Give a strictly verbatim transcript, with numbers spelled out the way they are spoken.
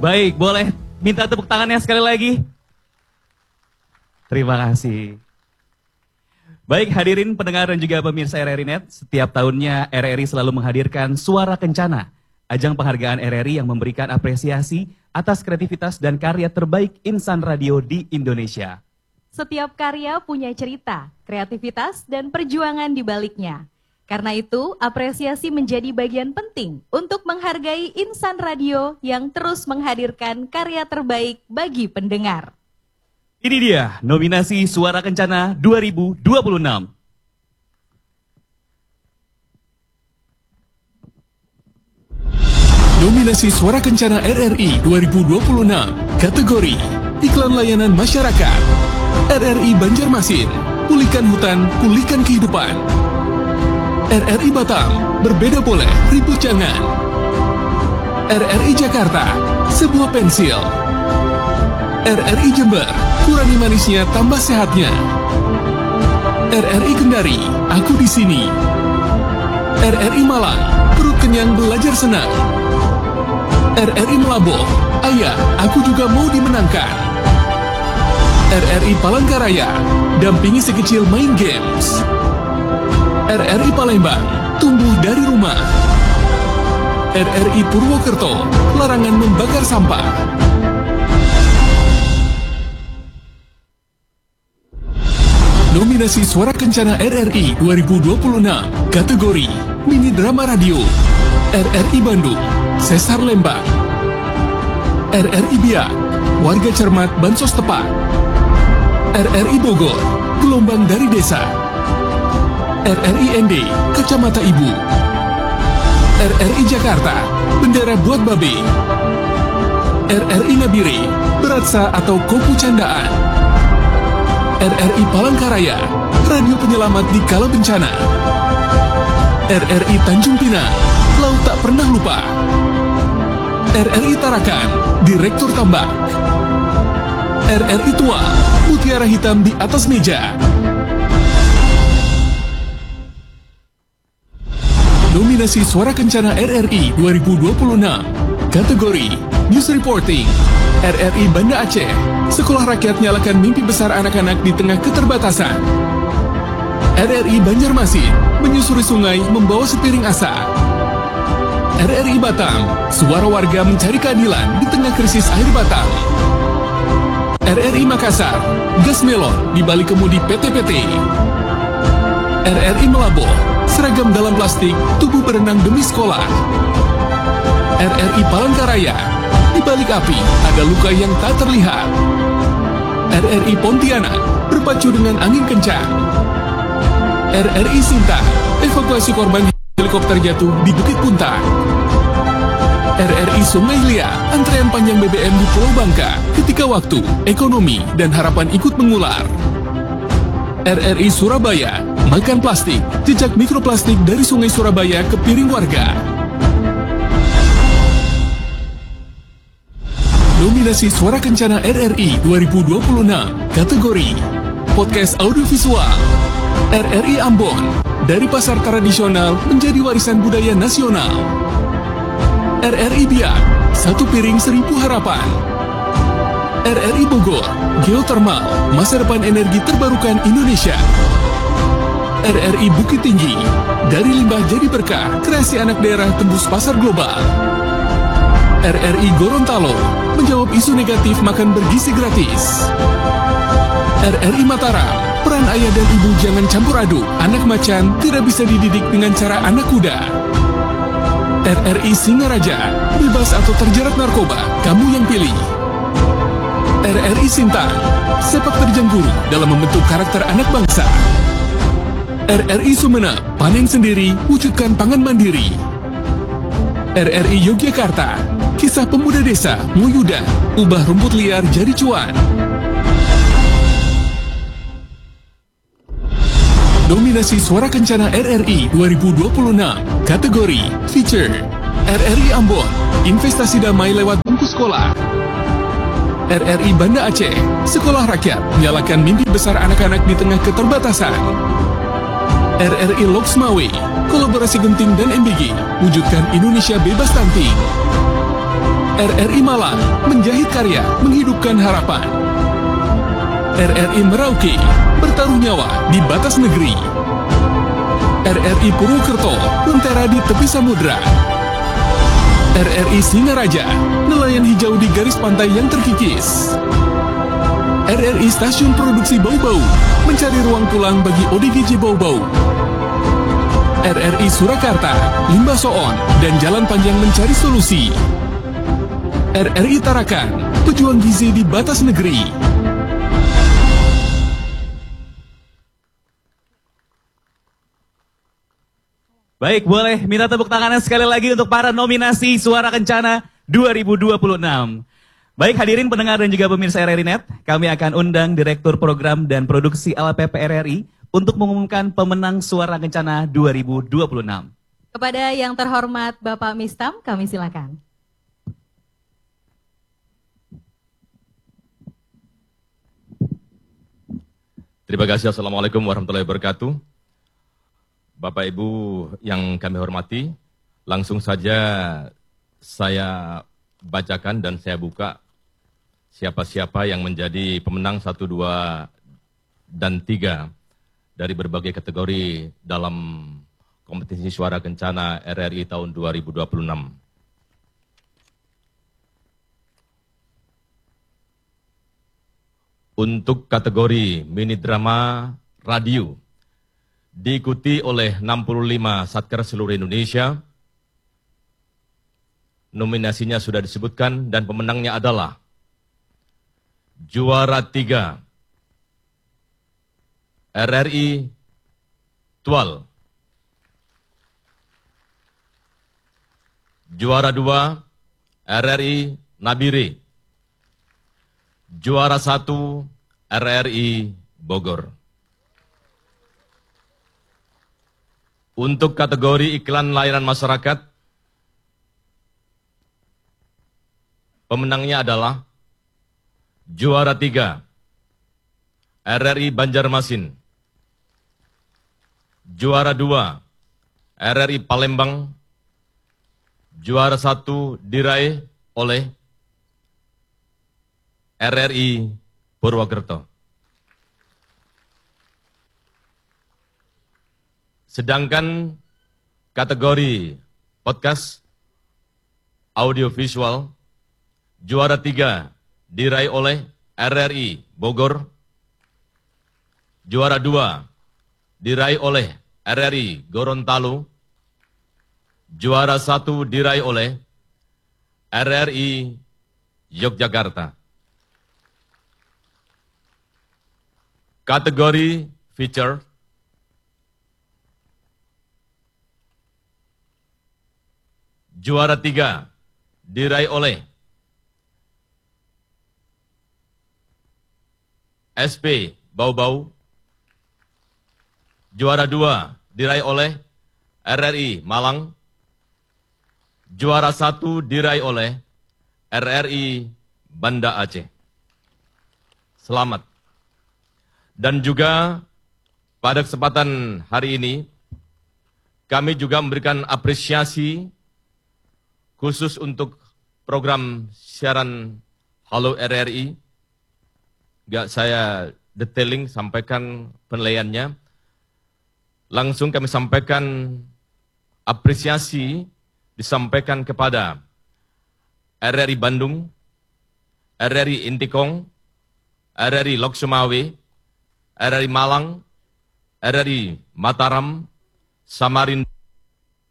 Baik, boleh minta tepuk tangannya sekali lagi. Terima kasih. Baik hadirin pendengar dan juga pemirsa R R I Net, setiap tahunnya R R I selalu menghadirkan Suara Kencana, ajang penghargaan R R I yang memberikan apresiasi atas kreativitas dan karya terbaik insan radio di Indonesia. Setiap karya punya cerita, kreativitas, dan perjuangan di baliknya. Karena itu, apresiasi menjadi bagian penting untuk menghargai insan radio yang terus menghadirkan karya terbaik bagi pendengar. Ini dia nominasi Suara Kencana dua ribu dua puluh enam. Nominasi Suara Kencana R R I dua ribu dua puluh enam, kategori Iklan Layanan Masyarakat. R R I Banjarmasin, pulihkan hutan, pulihkan kehidupan. R R I Batam, berbeda boleh, ribut jangan. R R I Jakarta, sebuah pensil. R R I Jember, kurangi manisnya, tambah sehatnya. R R I Kendari, aku di sini. R R I Malang, perut kenyang belajar senang. R R I Melaboh, ayah, aku juga mau dimenangkan. R R I Palangkaraya, dampingi si kecil main games. R R I Palembang, tumbuh dari rumah. R R I Purwokerto, larangan membakar sampah. Nominasi Suara Kencana R R I dua ribu dua puluh enam, kategori Mini Drama Radio. R R I Bandung, Sesar Lembang. R R I Biak, warga cermat bansos tepat. R R I Bogor, gelombang dari desa. R R I N D, Kacamata Ibu. R R I Jakarta, bendera buat babe. R R I Nabire, Beratsa atau Kopu Candaan. R R I Palangkaraya, radio penyelamat di kala bencana. R R I Tanjung Pinang, laut tak pernah lupa. R R I Tarakan, direktur tambak. R R I Tua, mutiara hitam di atas meja. Nominasi Suara Kencana R R I dua ribu dua puluh enam, kategori News Reporting. R R I Banda Aceh, sekolah rakyat nyalakan mimpi besar anak-anak di tengah keterbatasan. R R I Banjarmasin, menyusuri sungai membawa sepiring asa. R R I Batam, suara warga mencari keadilan di tengah krisis air Batam. R R I Makassar, gas melon di balik kemudi P T P T. R R I Melaboh, seragam dalam plastik, tubuh berenang demi sekolah. R R I Palangkaraya, di balik api ada luka yang tak terlihat. R R I Pontianak, berpacu dengan angin kencang. R R I Sintang, evakuasi korban helikopter jatuh di Bukit Puntang. R R I Sungai Lia, antrean panjang B B M di Pulau Bangka ketika waktu, ekonomi, dan harapan ikut mengular. R R I Surabaya, makan plastik, jejak mikroplastik dari Sungai Surabaya ke piring warga. Nominasi Suara Kencana R R I dua ribu dua puluh enam, kategori Podcast Audiovisual. R R I Ambon, dari pasar tradisional menjadi warisan budaya nasional. R R I Biak, satu piring seribu harapan. R R I Bogor, geothermal, masa depan energi terbarukan Indonesia. R R I Bukit Tinggi, dari limbah jadi berkah, kreasi anak daerah tembus pasar global. R R I Gorontalo, menjawab isu negatif makan bergizi gratis. R R I Mataram, peran ayah dan ibu jangan campur aduk, anak macan tidak bisa dididik dengan cara anak kuda. R R I Singaraja, bebas atau terjerat narkoba, kamu yang pilih. R R I Sintang, sepak terjang guru dalam membentuk karakter anak bangsa. R R I Sumeneb, panen sendiri, wujudkan pangan mandiri. R R I Yogyakarta, kisah pemuda desa, Nguyudan, ubah rumput liar jadi cuan. Nominasi Suara Kencana R R I dua ribu dua puluh enam, kategori Feature. R R I Ambon, investasi damai lewat buku sekolah. R R I Banda Aceh, sekolah rakyat, menyalakan mimpi besar anak-anak di tengah keterbatasan. R R I Loksmawe, kolaborasi Genting dan M B G, wujudkan Indonesia bebas stunting. R R I Malang, menjahit karya, menghidupkan harapan. R R I Merauke, bertaruh nyawa di batas negeri. R R I Purwokerto, lentera di tepi samudra. R R I Singaraja, nelayan hijau di garis pantai yang terkikis. R R I Stasiun Produksi Bau-Bau, mencari ruang pulang bagi O D G J Bau-Bau. R R I Surakarta, Limbah Soon, dan jalan panjang mencari solusi. R R I Tarakan, pejuang gizi di batas negeri. Baik, boleh minta tepuk tangannya sekali lagi untuk para nominasi Suara Kencana dua ribu dua puluh enam. Baik, hadirin pendengar dan juga pemirsa R R I Net, kami akan undang Direktur Program dan Produksi L P P R R I untuk mengumumkan pemenang Suara Kencana dua ribu dua puluh enam. Kepada yang terhormat Bapak Mistam, kami silakan. Terima kasih. Assalamualaikum warahmatullahi wabarakatuh. Bapak Ibu yang kami hormati, langsung saja saya bacakan dan saya buka siapa-siapa yang menjadi pemenang satu, dua, dan tiga dari berbagai kategori dalam kompetisi Suara Kencana R R I tahun dua ribu dua puluh enam. Untuk kategori mini drama radio, diikuti oleh enam puluh lima satker seluruh Indonesia. Nominasinya sudah disebutkan dan pemenangnya adalah juara tiga R R I Tual, juara dua R R I Nabire, juara satu R R I Bogor. Untuk kategori iklan layanan masyarakat, pemenangnya adalah juara tiga R R I Banjarmasin, juara dua R R I Palembang, juara satu diraih oleh R R I Purwokerto. Sedangkan kategori podcast audiovisual, juara tiga diraih oleh R R I Bogor, juara dua diraih oleh R R I Gorontalo, juara satu diraih oleh R R I Yogyakarta. Kategori feature, juara tiga diraih oleh S P Bau-Bau, juara dua diraih oleh R R I Malang, juara satu diraih oleh R R I Banda Aceh. Selamat. Dan juga pada kesempatan hari ini, kami juga memberikan apresiasi khusus untuk program siaran Halo R R I. Gak saya detailing sampaikan penilaiannya. Langsung kami sampaikan apresiasi disampaikan kepada R R I Bandung, R R I Intikong, R R I Lok Sumawe, R R I Malang, R R I Mataram, Samarinda,